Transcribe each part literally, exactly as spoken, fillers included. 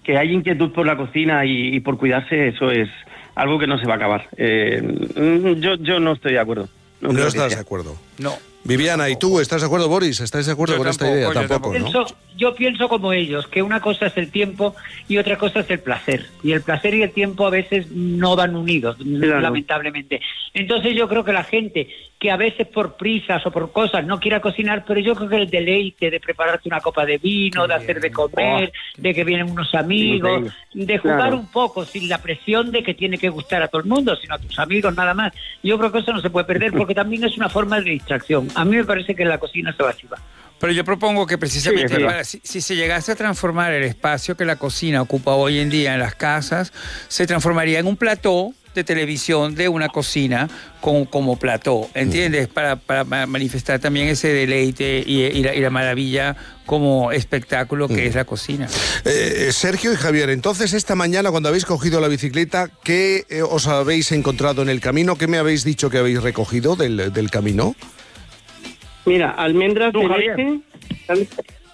que hay inquietud por la cocina y, y por cuidarse, eso es algo que no se va a acabar. Eh, yo, yo no estoy de acuerdo. No, no estás de acuerdo. No. Viviana, ¿y tú estás de acuerdo, Boris? ¿Estáis de acuerdo Yo con tampoco, esta idea? yo Tampoco, tampoco. ¿no? Pienso, yo pienso como ellos, que una cosa es el tiempo y otra cosa es el placer. Y el placer y el tiempo a veces no van unidos, Claro. lamentablemente. Entonces yo creo que la gente que a veces por prisas o por cosas no quiera cocinar, pero yo creo que el deleite de prepararte una copa de vino, de hacer de comer, de que vienen unos amigos, de jugar Claro. un poco sin la presión de que tiene que gustar a todo el mundo, sino a tus amigos nada más. Yo creo que eso no se puede perder porque también es una forma de distracción. A mí me parece que la cocina se va a chivar. Pero yo propongo que precisamente Sí, es verdad. para, si, si se llegase a transformar el espacio que la cocina ocupa hoy en día en las casas, se transformaría en un plató de televisión de una cocina con, como plató, ¿entiendes? Para, para manifestar también ese deleite y, y, la, y la maravilla como espectáculo que mm. es la cocina. Eh, Sergio y Javier, entonces esta mañana cuando habéis cogido la bicicleta, ¿qué eh, os habéis encontrado en el camino? ¿Qué me habéis dicho que habéis recogido del, del camino? Mira, almendras ¿Tú, de Javier? leche.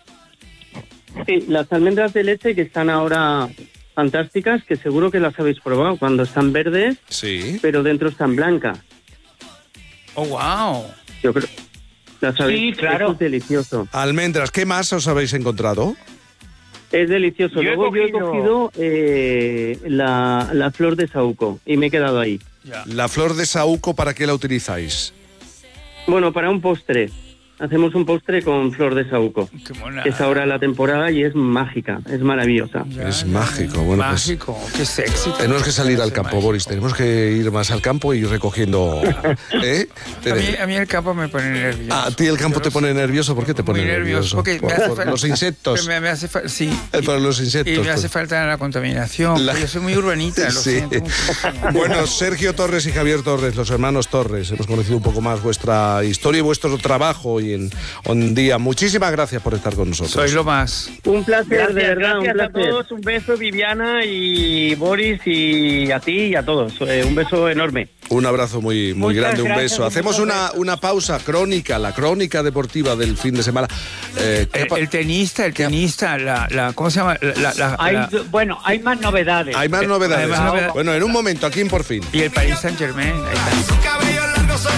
Sí, las almendras de leche que están ahora fantásticas, que seguro que las habéis probado cuando están verdes, Sí. pero dentro están blancas. ¡Oh, wow! Yo creo. Las habéis, Sí, claro. eso es delicioso. Almendras, ¿qué más os habéis encontrado? Es delicioso. Yo he Luego yo he cogido- cogido eh, la, la flor de saúco y me he quedado ahí. Ya. La flor de saúco, ¿para qué la utilizáis? Bueno, para un postre. Hacemos un postre con flor de saúco. Qué mona. Que es ahora la temporada y es mágica, es maravillosa. Ya, Es ya, mágico, ya. bueno, pues- Mágico, qué sexy. Tenemos que salir al campo, Mágico. Boris. Tenemos que ir más al campo y ir recogiendo. ¿Eh? A mí, a mí el campo me pone nervioso. Ah, ¿a ti el campo te pone nervioso? ¿Por qué te pone Muy nervioso, porque Por, me hace por falta- los insectos. Me, me hace fa- sí. Eh, por los insectos, Y me hace pues. falta la contaminación. La- Yo soy muy urbanita, lo Sí. siento mucho. Bueno, Sergio Torres y Javier Torres, los hermanos Torres, hemos conocido un poco más vuestra historia y vuestro trabajo hoy en un día. Muchísimas gracias por estar con nosotros. Sois lo más. Un placer, Gracias, de verdad, gracias un a placer. todos, un beso Viviana y Boris y a ti y a todos, eh, un beso enorme. Un abrazo muy, muy Muchas grande, un gracias, beso. un Hacemos beso. una, una pausa crónica, la crónica deportiva del fin de semana. Eh, ¿qué El, pa- el tenista, el tenista, la, la, ¿cómo se llama? La, la- la- Hay, la- bueno, hay más novedades. Hay más novedades. Hay más novedades. Bueno, en un momento, aquí en Por Fin. y el Paris Saint Germain. Ahí está.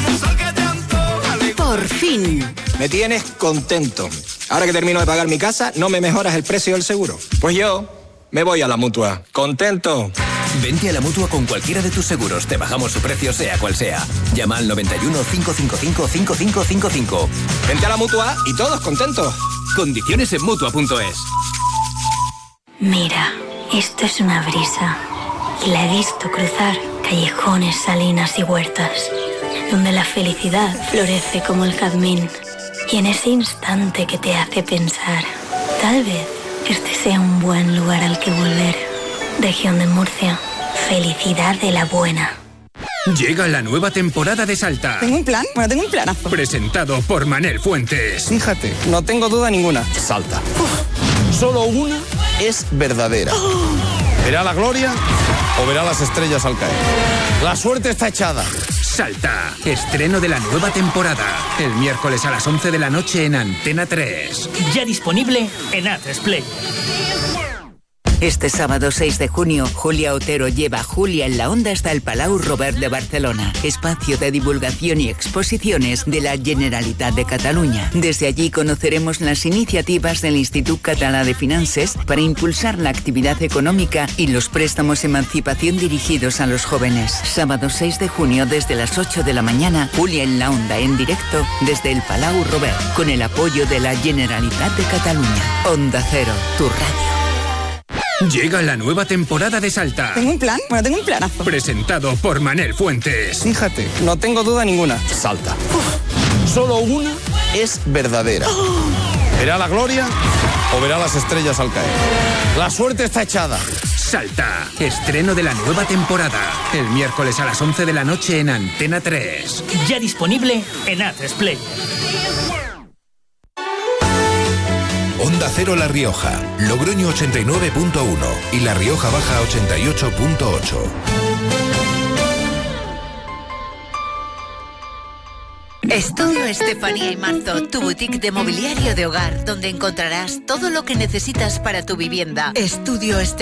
Por fin. Me tienes contento. Ahora que termino de pagar mi casa, ¿no me mejoras el precio del seguro? Pues yo me voy a la Mutua. ¿Contento? Vente a la Mutua con cualquiera de tus seguros. Te bajamos su precio sea cual sea. Llama al noventa y uno, cinco cinco cinco, cinco cinco cinco cinco. Vente a la Mutua y todos contentos. Condiciones en Mutua punto es. Mira, esto es una brisa. Y la he visto cruzar callejones, salinas y huertas, donde la felicidad florece como el jazmín. Y en ese instante que te hace pensar, tal vez este sea un buen lugar al que volver. Región de Murcia, felicidad de la buena. Llega la nueva temporada de Salta. ¿Tengo un plan? Bueno, tengo un planazo. Presentado por Manel Fuentes. Fíjate, no tengo duda ninguna. Salta. Solo una es verdadera. ¿Verá la gloria o verá las estrellas al caer? La suerte está echada. Salta. Estreno de la nueva temporada. El miércoles a las once de la noche en Antena tres. Ya disponible en A tres Play. Este sábado seis de junio, Julia Otero lleva a Julia en la Onda hasta el Palau Robert de Barcelona, espacio de divulgación y exposiciones de la Generalitat de Cataluña. Desde allí conoceremos las iniciativas del Institut Català de Finances para impulsar la actividad económica y los préstamos emancipación dirigidos a los jóvenes. Sábado seis de junio desde las ocho de la mañana, Julia en la Onda en directo desde el Palau Robert, con el apoyo de la Generalitat de Cataluña. Onda Cero, tu radio. Llega la nueva temporada de Salta. ¿Tengo un plan? Bueno, tengo un planazo. Presentado por Manel Fuentes. Fíjate, no tengo duda ninguna. Salta. Solo una es verdadera. ¿Verá la gloria o verá las estrellas al caer? La suerte está echada. Salta. Estreno de la nueva temporada. El miércoles a las once de la noche en Antena tres. Ya disponible en A tres Play. Onda Cero La Rioja, Logroño ochenta y nueve punto uno y La Rioja Baja ochenta y ocho punto ocho. Estudio Estefanía y Marzo, tu boutique de mobiliario de hogar, donde encontrarás todo lo que necesitas para tu vivienda. Estudio Estefanía.